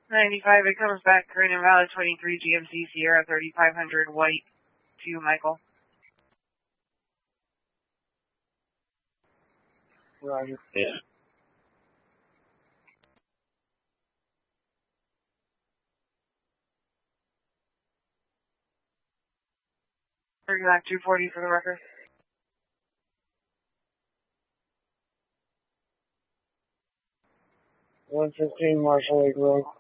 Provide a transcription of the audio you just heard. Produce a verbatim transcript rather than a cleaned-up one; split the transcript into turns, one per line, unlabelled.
ninety-five, it comes back, green and valid, twenty-three G M C Sierra thirty-five hundred white to you, Michael.
Roger.
Yeah.
Exact two forty for the record.
one fifteen Marshall Lake Road.